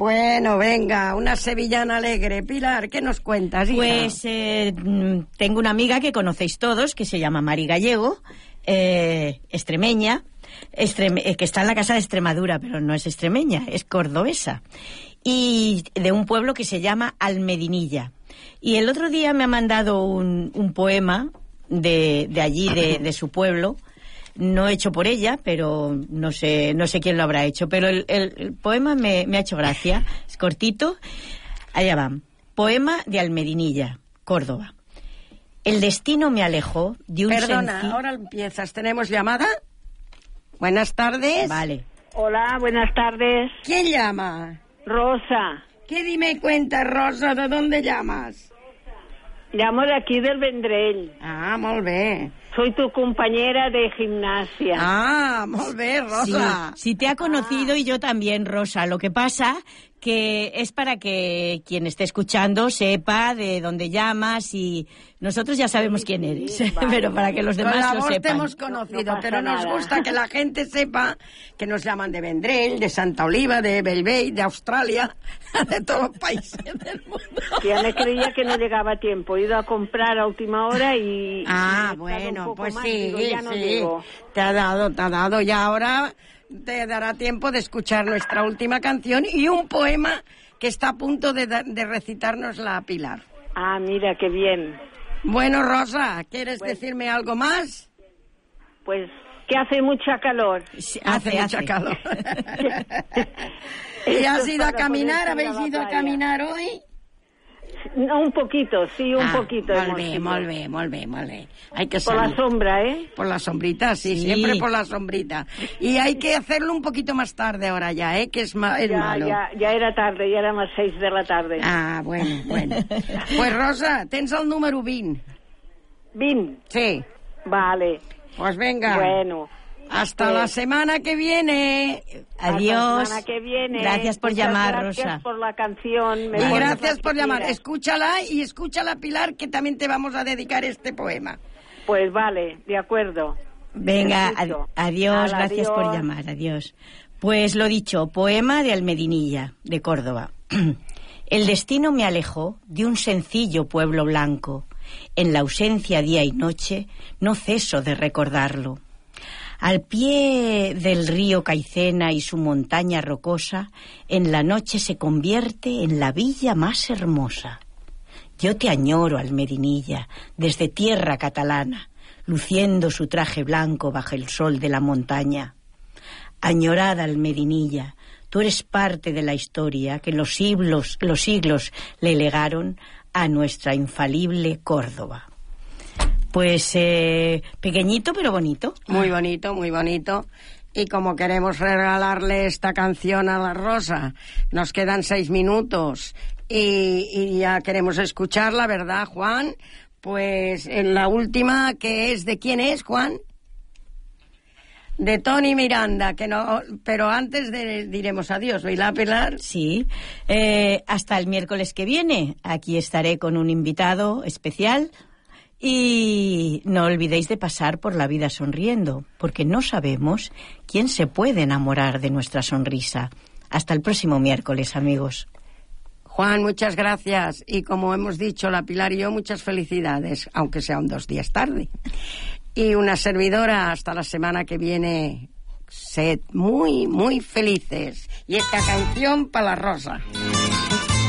Bueno, venga, una sevillana alegre. Pilar, ¿qué nos cuentas, hija? Pues tengo una amiga que conocéis todos, que se llama Mari Gallego, extremeña, que está en la casa de Extremadura, pero no es extremeña, es cordobesa, y de un pueblo que se llama Almedinilla. Y el otro día me ha mandado un poema de allí, de su pueblo, no hecho por ella, pero no sé quién lo habrá hecho, pero el poema me ha hecho gracia, es cortito. Allá va. Poema de Almedinilla, Córdoba. El destino me alejó de un Perdona, ahora empiezas. ¿Tenemos llamada? Buenas tardes. Vale. Hola, buenas tardes. ¿Quién llama? Rosa. ¿Qué dime cuenta, Rosa? ¿De dónde llamas? Llamo de aquí del Vendrell. Ah, molt bé. Soy tu compañera de gimnasia. Ah, molt bé, Rosa. Sí, te ha conocido y yo también, Rosa. Lo que pasa que es para que quien esté escuchando sepa de dónde llamas, y nosotros ya sabemos quién eres, vale. Pero para que los demás Con la lo voz sepan. te hemos conocido, pero nos nada. gusta que la gente sepa que nos llaman de Vendrell, de Santa Oliva, de Bellvei, de Australia, de todos los países del mundo. Ya me creía que no llegaba a tiempo. He ido a comprar a última hora y... Ah, y bueno, pues más, sí, digo, ya no sí. llego. Te ha dado. Y ahora te dará tiempo de escuchar nuestra última canción y un poema que está a punto de recitarnos la Pilar. Ah, mira, qué bien. Bueno, Rosa, ¿quieres decirme algo más? Pues que hace mucha calor. Sí, Hace mucha calor. ¿Y has ido a caminar? ¿Habéis ido a caminar hoy? No, un poquito, sí, un poquito. Molt bé. Hay que Por salir. la sombra, ¿eh? Por la sombrita, sí, Sí. siempre por la sombrita. Y hay que hacerlo un poquito más tarde ahora ya, que es malo. Ya era tarde, ya eran las 6 de la tarde. Ah, bueno. Pues Rosa, tens el número 20. 20. Sí. Vale. Pues venga. Bueno. Hasta la semana que viene. Adiós. Hasta la semana que viene. Gracias por Muchas llamar, gracias Rosa. por la canción. Y pones gracias las por que llamar. quieras. Escúchala y escúchala, Pilar, que también te vamos a dedicar este poema. Pues vale, de acuerdo. Venga, Escucho. adiós, Hala, gracias por adiós. llamar, adiós. Pues lo dicho, poema de Almedinilla, de Córdoba. El destino me alejó de un sencillo pueblo blanco. En la ausencia día y noche no ceso de recordarlo. Al pie del río Caicena y su montaña rocosa, en la noche se convierte en la villa más hermosa. Yo te añoro, Almedinilla, desde tierra catalana, luciendo su traje blanco bajo el sol de la montaña. Añorada Almedinilla, tú eres parte de la historia que los siglos le legaron a nuestra infalible Córdoba. Pues pequeñito pero bonito. Muy bonito. Y como queremos regalarle esta canción a la Rosa, nos quedan 6 minutos y ya queremos escucharla, ¿verdad, Juan? Pues en la última, que es, ¿de quién es, Juan? De Tony Miranda, que no, pero antes diremos adiós, ¿verdad, Pilar? Sí, hasta el miércoles que viene. Aquí estaré con un invitado especial. Y no olvidéis de pasar por la vida sonriendo, porque no sabemos quién se puede enamorar de nuestra sonrisa. Hasta el próximo miércoles, amigos. Juan, muchas gracias. Y como hemos dicho, la Pilar y yo, muchas felicidades, aunque sean 2 días tarde. Y una servidora, hasta la semana que viene. Sed muy, muy felices. Y esta canción para la Rosa.